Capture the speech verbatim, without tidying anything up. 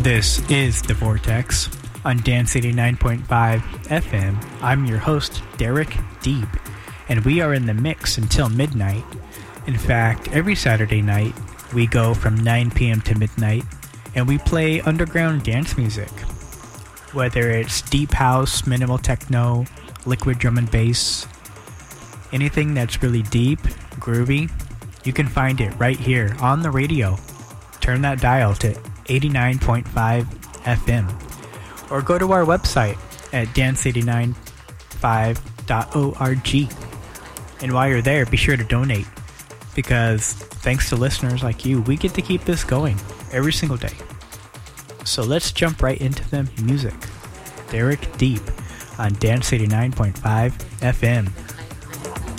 This is The Vortex on Dance eighty-nine point five F M. I'm your host, Derek Deep, and we are in the mix until midnight. In fact, every Saturday night, we go from nine p.m. to midnight, and we play underground dance music. Whether it's deep house, minimal techno, liquid drum and bass, anything that's really deep, groovy, you can find it right here on the radio. Turn that dial to eighty-nine point five F M, or go to our website at dance eight nine five dot org. And while you're there, be sure to donate, because thanks to listeners like you, we get to keep this going every single day. So let's jump right into the music. Derek Deep on Dance eighty-nine point five F M.